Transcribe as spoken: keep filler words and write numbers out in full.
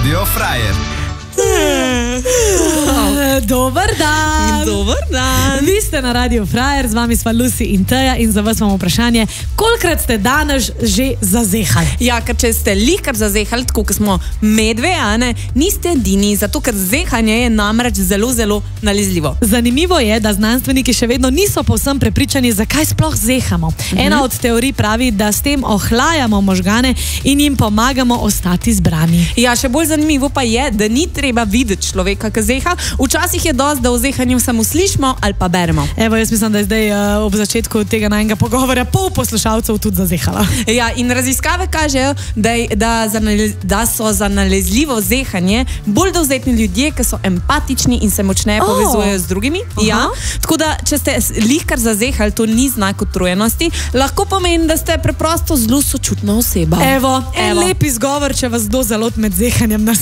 Radio Frajer. Dober dan. Dober dan. Vi ste na Radio Frajer, z vami sva Lucy in Teja in za vas imamo vprašanje, kolikrat ste danes že zazehali? Ja, ker če ste lihkar zazehali, tako kot smo medve, a ne, niste edini, zato ker zehanje je namreč zelo, zelo nalezljivo. Zanimivo je, da znanstveniki še vedno niso povsem prepričani, zakaj sploh zehamo. Mhm. Ena od teorij pravi, da s tem ohlajamo možgane in jim pomagamo ostati zbrani. Ja, še bolj zanimivo pa je, da ni treba videti človeka, ki zeha. Včasih je dosti, da o zehanju samo slišimo ali pa beremo. Evo, jaz mislim, da je zdaj uh, ob začetku tega najnega pogovora pol poslušalcev tudi zazehala. Ja, in raziskave kažejo, da, je, da, za, da so za nalezljivo zehanje bolj dovzetni ljudje, ki so empatični in se močneje oh. povezujejo z drugimi. Ja, tako da, če ste lihkar zazehali, to ni znak utrujenosti, lahko pomeni, da ste preprosto zelo sočutna oseba. Evo, en Evo. lep izgovor, če vas kdo zalot med zehanjem na